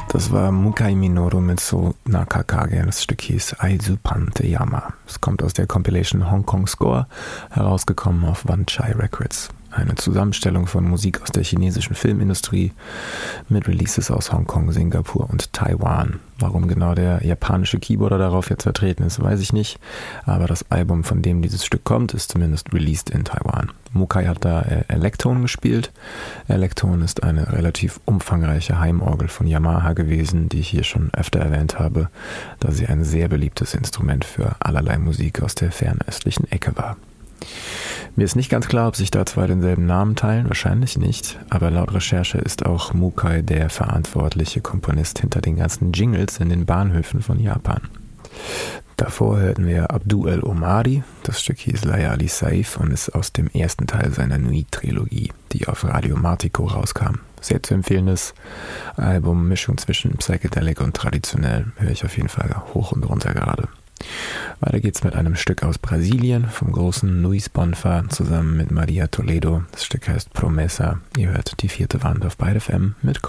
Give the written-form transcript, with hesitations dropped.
Das war Mukai Minoru Mitsu Nakakage. Das Stück hieß Aizupan Te Yama. Es kommt aus der Compilation Hong Kong Score, herausgekommen auf Wan Chai Records. Eine Zusammenstellung von Musik aus der chinesischen Filmindustrie mit Releases aus Hongkong, Singapur und Taiwan. Warum genau der japanische Keyboarder darauf jetzt vertreten ist, weiß ich nicht. Aber das Album, von dem dieses Stück kommt, ist zumindest released in Taiwan. Mukai hat da Elektron gespielt. Elektron ist eine relativ umfangreiche Heimorgel von Yamaha gewesen, die ich hier schon öfter erwähnt habe, da sie ein sehr beliebtes Instrument für allerlei Musik aus der fernöstlichen Ecke war. Mir ist nicht ganz klar, ob sich da zwei denselben Namen teilen, wahrscheinlich nicht, aber laut Recherche ist auch Mukai der verantwortliche Komponist hinter den ganzen Jingles in den Bahnhöfen von Japan. Davor hörten wir Abdu el-Omari, das Stück hieß Layali Saif und ist aus dem ersten Teil seiner Nuit-Trilogie, die auf Radio Martico rauskam. Sehr zu empfehlendes Album, Mischung zwischen Psychedelic und traditionell, höre ich auf jeden Fall hoch und runter gerade. Weiter geht's mit einem Stück aus Brasilien vom großen Luis Bonfa zusammen mit Maria Toledo. Das Stück heißt Promessa. Ihr hört die vierte Wand auf Byte FM mit